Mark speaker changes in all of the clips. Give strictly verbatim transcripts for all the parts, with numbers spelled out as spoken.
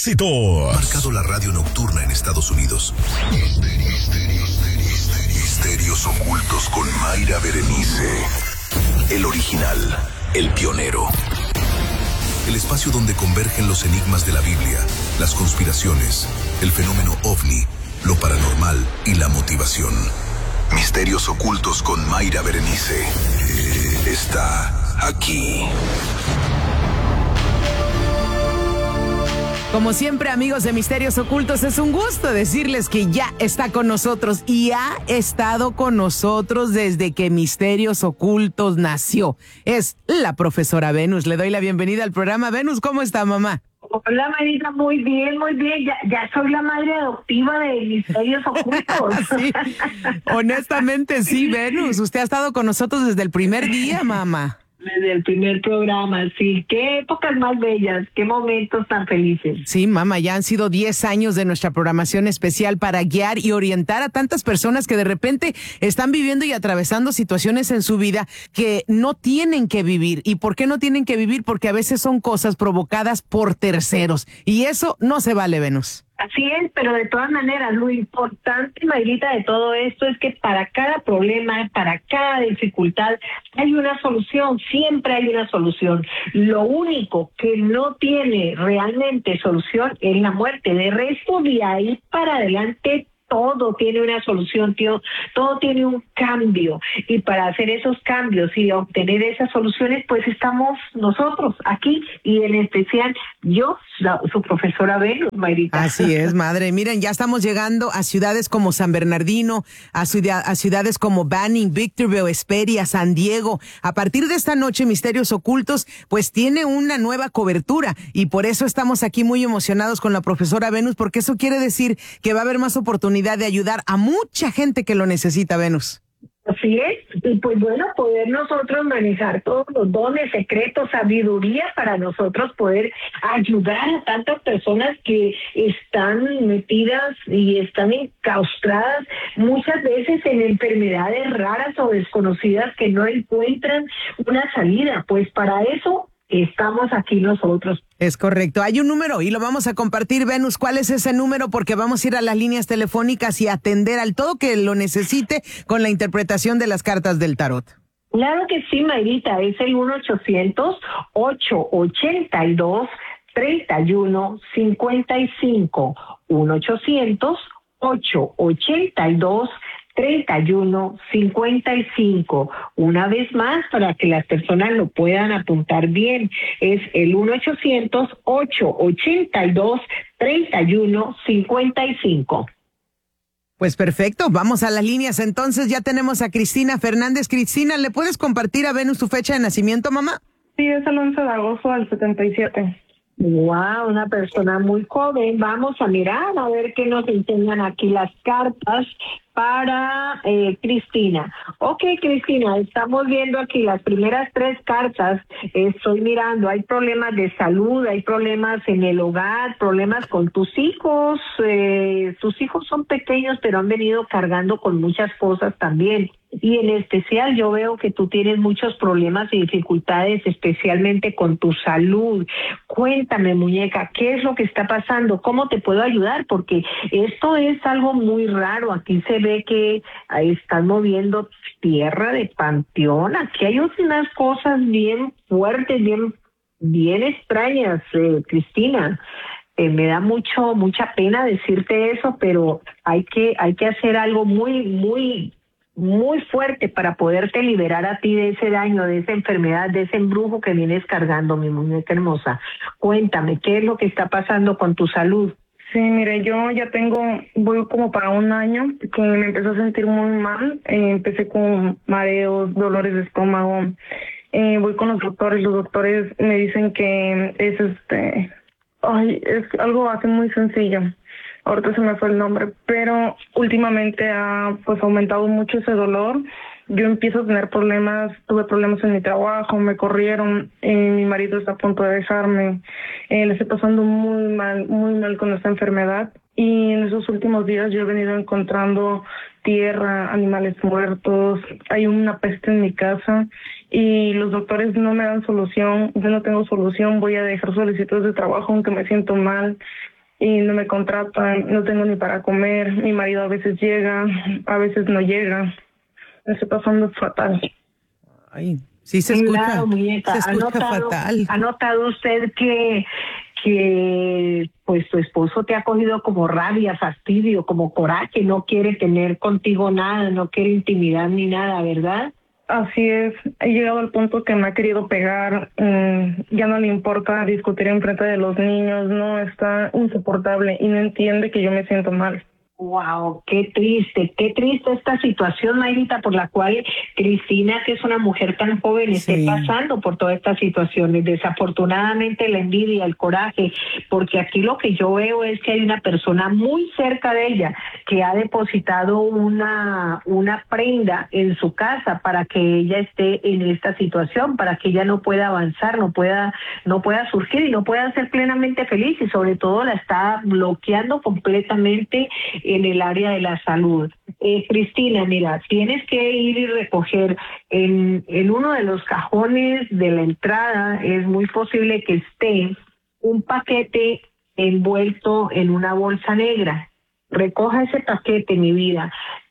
Speaker 1: éxitos.
Speaker 2: Marcado la radio nocturna en Estados Unidos. Misterios ocultos con Mayra Berenice. El original, el pionero. El espacio donde convergen los enigmas de la Biblia, las conspiraciones, el fenómeno ovni, lo paranormal y la motivación. Misterios ocultos con Mayra Berenice. Está aquí.
Speaker 3: Como siempre, amigos de Misterios Ocultos, es un gusto decirles que ya está con nosotros y ha estado con nosotros desde que Misterios Ocultos nació. Es la profesora Venus. Le doy la bienvenida al programa. Venus, ¿cómo está, mamá?
Speaker 4: Hola, Marita, muy bien, muy bien. Ya, ya soy la madre adoptiva de Misterios Ocultos.
Speaker 3: Sí, honestamente sí, Venus. Usted ha estado con nosotros desde el primer día, mamá.
Speaker 4: Desde el primer programa, sí. Qué épocas más bellas, qué momentos tan felices.
Speaker 3: Sí, mamá, ya han sido diez años de nuestra programación especial para guiar y orientar a tantas personas que de repente están viviendo y atravesando situaciones en su vida que no tienen que vivir. ¿Y por qué no tienen que vivir? Porque a veces son cosas provocadas por terceros. Y eso no se vale, Venus.
Speaker 4: Así es, pero de todas maneras, lo importante, Mayrita, de todo esto es que para cada problema, para cada dificultad, hay una solución, siempre hay una solución. Lo único que no tiene realmente solución es la muerte. De resto, de ahí para adelante, todo tiene una solución, tío, todo tiene un cambio, y para hacer esos cambios y obtener esas soluciones, pues estamos nosotros aquí, y en especial yo, la, su profesora Venus, Mayrita.
Speaker 3: Así es, madre. Miren, ya estamos llegando a ciudades como San Bernardino, a, ciudad, a ciudades como Banning, Victorville, Hesperia, San Diego. A partir de esta noche, Misterios Ocultos, pues tiene una nueva cobertura, y por eso estamos aquí muy emocionados con la profesora Venus, porque eso quiere decir que va a haber más oportunidades de ayudar a mucha gente que lo necesita, Venus.
Speaker 4: Así es, y pues bueno, poder nosotros manejar todos los dones, secretos, sabiduría para nosotros poder ayudar a tantas personas que están metidas y están enclaustradas muchas veces en enfermedades raras o desconocidas que no encuentran una salida. Pues para eso estamos aquí nosotros.
Speaker 3: Es correcto. Hay un número y lo vamos a compartir, Venus. ¿Cuál es ese número? Porque vamos a ir a las líneas telefónicas y atender al todo que lo necesite con la interpretación de las cartas del tarot.
Speaker 4: Claro que sí, Mayrita. Es el uno ochocientos, ochocientos ochenta y dos, treinta y uno cincuenta y cinco. uno ochocientos, ochocientos ochenta y dos, treinta y uno cincuenta y cinco. Una vez más, para que las personas lo puedan apuntar bien, es el uno ochocientos, ochocientos ochenta y dos, treinta y uno cincuenta y cinco.
Speaker 3: Pues perfecto, vamos a las líneas. Entonces ya tenemos a Cristina Fernández. Cristina, ¿le puedes compartir a Venus tu fecha de nacimiento, mamá?
Speaker 5: Sí, es el once de agosto del setenta y siete.
Speaker 4: Wow, una persona muy joven. Vamos a mirar a ver qué nos enseñan aquí las cartas para eh, Cristina. Ok, Cristina, estamos viendo aquí las primeras tres cartas. Estoy mirando, hay problemas de salud, hay problemas en el hogar, problemas con tus hijos. Eh, tus hijos son pequeños, pero han venido cargando con muchas cosas también. Y en especial yo veo que tú tienes muchos problemas y dificultades, especialmente con tu salud. Cuéntame, muñeca, ¿qué es lo que está pasando? ¿Cómo te puedo ayudar? Porque esto es algo muy raro. Aquí se ve que están moviendo tierra de panteón. Aquí hay unas cosas bien fuertes, bien, bien extrañas, eh, Cristina. Eh, me da mucho, mucha pena decirte eso, pero hay que, hay que hacer algo muy, muy muy fuerte para poderte liberar a ti de ese daño, de esa enfermedad, de ese embrujo que vienes cargando, mi muñeca hermosa. Cuéntame, ¿qué es lo que está pasando con tu salud?
Speaker 5: Sí, mire, yo ya tengo, voy como para un año que me empecé a sentir muy mal. Eh, empecé con mareos, dolores de estómago. Eh, voy con los doctores, los doctores me dicen que es este, ay, es algo así muy sencillo. Ahorita se me fue el nombre, pero últimamente ha pues aumentado mucho ese dolor. Yo empiezo a tener problemas, tuve problemas en mi trabajo, me corrieron, eh, mi marido está a punto de dejarme, eh, le estoy pasando muy mal, muy mal con esta enfermedad. Y en esos últimos días yo he venido encontrando tierra, animales muertos, hay una peste en mi casa y los doctores no me dan solución, yo no tengo solución, voy a dejar solicitudes de trabajo aunque me siento mal. y no me contratan, no tengo ni para comer, mi marido a veces llega, a veces no llega, me estoy pasando fatal.
Speaker 3: Ay, sí se escucha,
Speaker 4: claro, muñeca.
Speaker 3: se escucha
Speaker 4: ¿Ha notado,
Speaker 3: fatal.
Speaker 4: ¿Ha notado usted que, que pues tu esposo te ha cogido como rabia, fastidio, como coraje, no quiere tener contigo nada, no quiere intimidad ni nada, ¿verdad?
Speaker 5: Así es, he llegado al punto que me ha querido pegar, mmm, ya no le importa discutir en frente de los niños, no, está insoportable y no entiende que yo me siento mal.
Speaker 4: Wow, qué triste, qué triste esta situación, Mayrita, por la cual Cristina, que es una mujer tan joven, sí. esté pasando por todas estas situaciones. Desafortunadamente la envidia, el coraje, porque aquí lo que yo veo es que hay una persona muy cerca de ella que ha depositado una, una prenda en su casa para que ella esté en esta situación, para que ella no pueda avanzar, no pueda, no pueda surgir y no pueda ser plenamente feliz, y sobre todo la está bloqueando completamente en el área de la salud. Eh, Cristina, mira, tienes que ir y recoger en, en uno de los cajones de la entrada, es muy posible que esté un paquete envuelto en una bolsa negra. Recoja ese paquete, mi vida,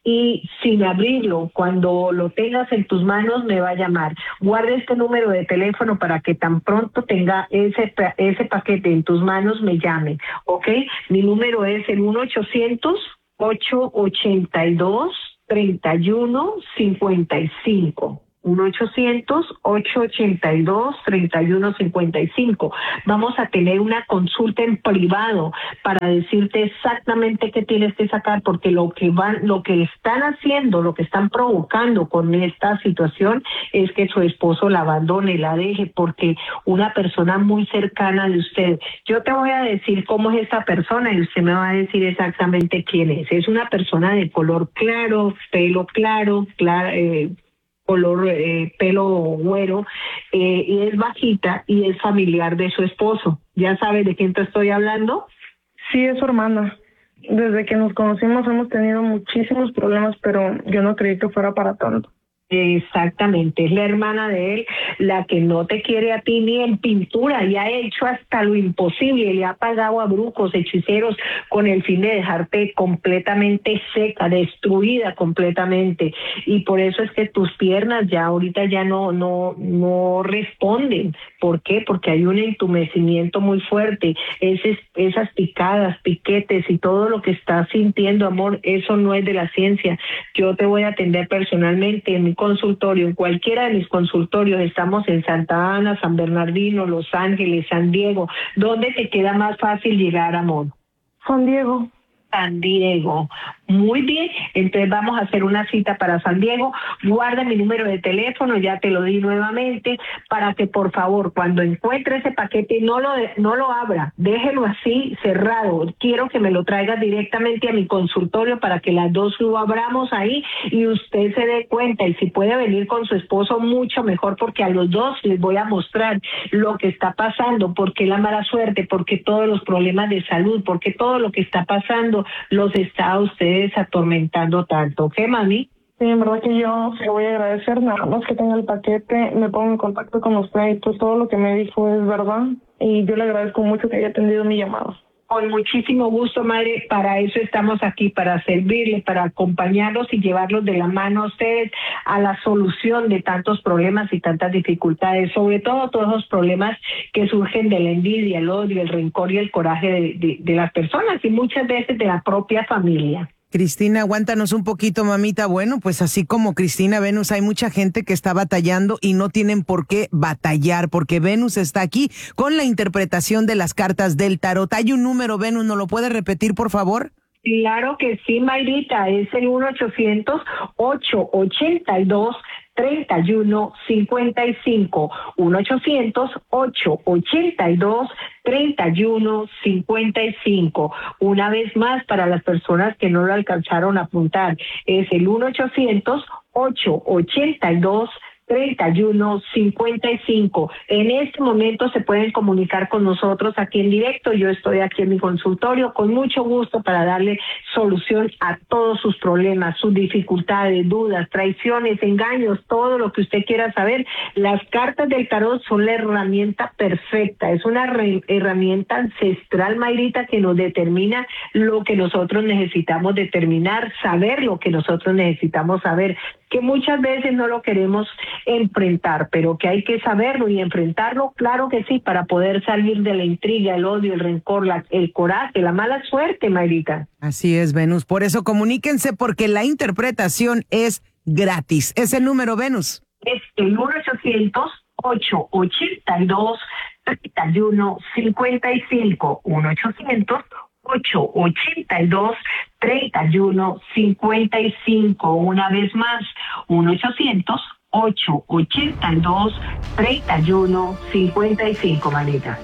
Speaker 4: y sin abrirlo, cuando lo tengas en tus manos, me va a llamar. Guarda este número de teléfono para que tan pronto tenga ese, ese paquete en tus manos, me llame, ¿ok? Mi número es el uno ochocientos, ocho ochenta y dos, treinta y uno cincuenta y cinco. uno ochocientos, ocho ochenta y dos, treinta y uno cincuenta y cinco. Vamos a tener una consulta en privado para decirte exactamente qué tienes que sacar, porque lo que van, lo que están haciendo, lo que están provocando con esta situación es que su esposo la abandone, la deje, porque una persona muy cercana de usted, yo te voy a decir cómo es esta persona y usted me va a decir exactamente quién es. Es una persona de color claro, pelo claro, claro, eh, color eh, pelo güero, eh, y es bajita y es familiar de su esposo. ¿Ya sabes de quién te estoy hablando?
Speaker 5: Sí, es su hermana. Desde que nos conocimos hemos tenido muchísimos problemas, pero yo no creí que fuera para tanto.
Speaker 4: Exactamente, es la hermana de él la que no te quiere a ti ni en pintura y ha hecho hasta lo imposible, le ha pagado a brujos, hechiceros con el fin de dejarte completamente seca, destruida completamente, y por eso es que tus piernas ya ahorita ya no no no responden. ¿Por qué? Porque hay un entumecimiento muy fuerte, Ese, esas picadas, piquetes y todo lo que estás sintiendo, amor, eso no es de la ciencia. Yo te voy a atender personalmente en mi consultorio, en cualquiera de mis consultorios. Estamos en Santa Ana, San Bernardino, Los Ángeles, San Diego. ¿Dónde te queda más fácil llegar, amor?
Speaker 5: San Diego.
Speaker 4: San Diego. Muy bien, entonces vamos a hacer una cita para San Diego. Guarda mi número de teléfono, ya te lo di nuevamente, para que por favor cuando encuentre ese paquete no lo no lo abra, déjelo así cerrado. Quiero que me lo traigas directamente a mi consultorio para que las dos lo abramos ahí y usted se dé cuenta, y si puede venir con su esposo mucho mejor, porque a los dos les voy a mostrar lo que está pasando, porque la mala suerte, porque todos los problemas de salud, porque todo lo que está pasando los está a ustedes atormentando tanto. ¿Qué, mami?
Speaker 5: Sí, en verdad que yo le voy a agradecer, nada más que tenga el paquete, me pongo en contacto con usted y pues todo lo que me dijo es verdad, y yo le agradezco mucho que haya atendido mi llamado.
Speaker 4: Con muchísimo gusto, madre, para eso estamos aquí, para servirles, para acompañarlos y llevarlos de la mano a ustedes a la solución de tantos problemas y tantas dificultades, sobre todo todos esos problemas que surgen de la envidia, el odio, el rencor y el coraje de, de, de las personas y muchas veces de la propia familia.
Speaker 3: Cristina, aguántanos un poquito, mamita. Bueno, pues así como Cristina Venus, hay mucha gente que está batallando y no tienen por qué batallar, porque Venus está aquí con la interpretación de las cartas del tarot. Hay un número, Venus, ¿no lo puede repetir, por favor?
Speaker 4: Claro que sí, Mayrita, es el uno ochocientos, ocho ochenta y dos, treinta y uno cincuenta y cinco, uno ochocientos, ocho ochenta y dos, treinta y uno cincuenta y cinco. Una vez más, para las personas que no lo alcanzaron a apuntar, es el uno ochocientos, ocho ochenta y dos, treinta y uno cincuenta y cinco. En este momento se pueden comunicar con nosotros aquí en directo. Yo estoy aquí en mi consultorio con mucho gusto para darle solución a todos sus problemas, sus dificultades, dudas, traiciones, engaños, todo lo que usted quiera saber. Las cartas del tarot son la herramienta perfecta. Es una re- herramienta ancestral, Mayrita, que nos determina lo que nosotros necesitamos determinar, saber lo que nosotros necesitamos saber, que muchas veces no lo queremos enfrentar, pero que hay que saberlo y enfrentarlo, claro que sí, para poder salir de la intriga, el odio, el rencor, la, el coraje, la mala suerte, Mayrita.
Speaker 3: Así es, Venus. Por eso comuníquense, porque la interpretación es gratis. Ese número, Venus.
Speaker 4: Es el uno ochocientos, ocho ochenta y dos, treinta y uno cincuenta y cinco, uno ochocientos, ocho ochenta y dos, treinta y uno cincuenta y cinco. Una vez más, uno ochocientos, ocho ochenta y dos, treinta y uno cincuenta y cinco, manita.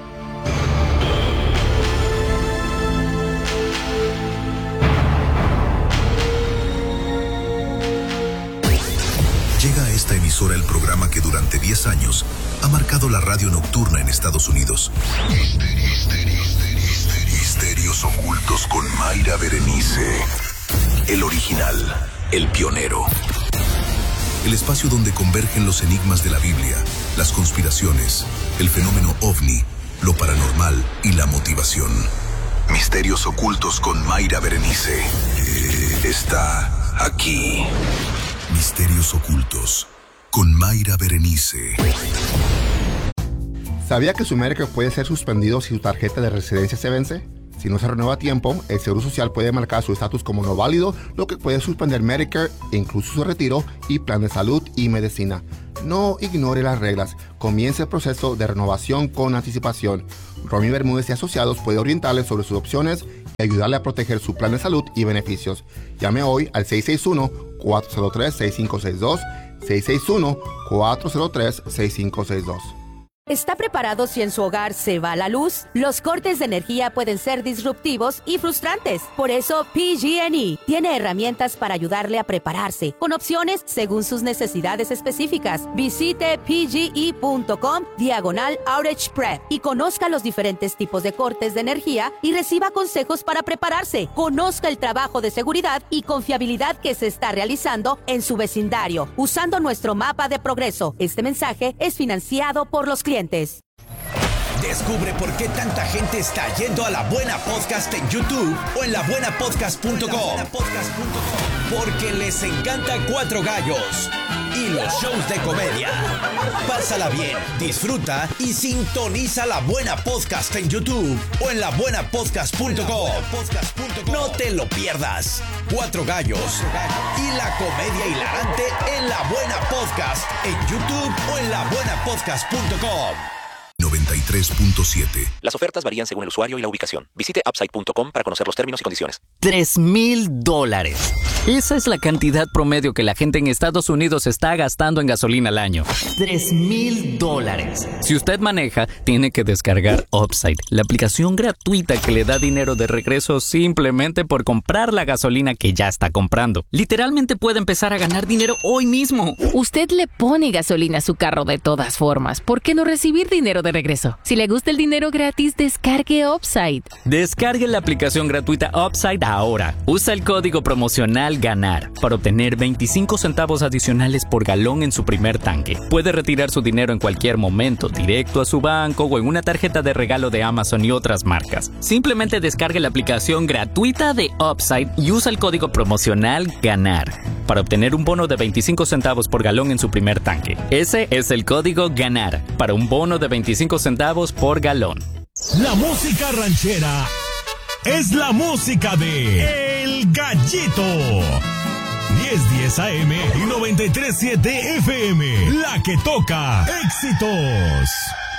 Speaker 2: Llega a esta emisora el programa que durante diez años ha marcado la radio nocturna en Estados Unidos. Misterios ocultos con Mayra Berenice. El original, el pionero. El espacio donde convergen los enigmas de la Biblia, las conspiraciones, el fenómeno ovni, lo paranormal y la motivación. Misterios ocultos con Mayra Berenice. Eh, está aquí. Misterios ocultos con Mayra Berenice.
Speaker 1: ¿Sabía que su Medicare puede ser suspendido si su tarjeta de residencia se vence? Si no se renueva a tiempo, el Seguro Social puede marcar su estatus como no válido, lo que puede suspender Medicare, incluso su retiro y plan de salud y medicina. No ignore las reglas. Comience el proceso de renovación con anticipación. Romy Bermúdez y Asociados puede orientarle sobre sus opciones y ayudarle a proteger su plan de salud y beneficios. Llame hoy al seis seis uno, cuatro cero tres, seis cinco seis dos, seis seis uno, cuatro cero tres, seis cinco seis dos.
Speaker 6: ¿Está preparado si en su hogar se va la luz? Los cortes de energía pueden ser disruptivos y frustrantes. Por eso, P G and E tiene herramientas para ayudarle a prepararse, con opciones según sus necesidades específicas. Visite p g e punto com diagonal outage prep y conozca los diferentes tipos de cortes de energía y reciba consejos para prepararse. Conozca el trabajo de seguridad y confiabilidad que se está realizando en su vecindario, usando nuestro mapa de progreso. Este mensaje es financiado por los clientes.
Speaker 7: Descubre por qué tanta gente está yendo a La Buena Podcast en YouTube o en la buena podcast punto com. Porque les encanta Cuatro Gallos y los shows de comedia. Pásala bien, disfruta y sintoniza La Buena Podcast en YouTube o en la buena podcast punto com. No te lo pierdas. Cuatro Gallos y la comedia hilarante en La Buena Podcast en YouTube o en la buena podcast punto com.
Speaker 2: noventa y tres punto siete.
Speaker 8: Las ofertas varían según el usuario y la ubicación. Visite upside punto com para conocer los términos y condiciones.
Speaker 9: Tres mil dólares. Esa es la cantidad promedio que la gente en Estados Unidos está gastando en gasolina al año. Tres mil dólares. Si usted maneja, tiene que descargar Upside, la aplicación gratuita que le da dinero de regreso simplemente por comprar la gasolina que ya está comprando. Literalmente puede empezar a ganar dinero hoy mismo.
Speaker 10: Usted le pone gasolina a su carro de todas formas. ¿Por qué no recibir dinero de regreso? Si le gusta el dinero gratis, descargue Upside.
Speaker 9: Descargue la aplicación gratuita Upside ahora. Usa el código promocional GANAR para obtener veinticinco centavos adicionales por galón en su primer tanque. Puede retirar su dinero en cualquier momento, directo a su banco o en una tarjeta de regalo de Amazon y otras marcas. Simplemente descargue la aplicación gratuita de Upside y usa el código promocional GANAR para obtener un bono de veinticinco centavos por galón en su primer tanque. Ese es el código GANAR para un bono de veinticinco centavos por galón.
Speaker 11: La música ranchera es la música de El Gallito. diez diez A M y noventa y tres punto siete F M, la que toca éxitos.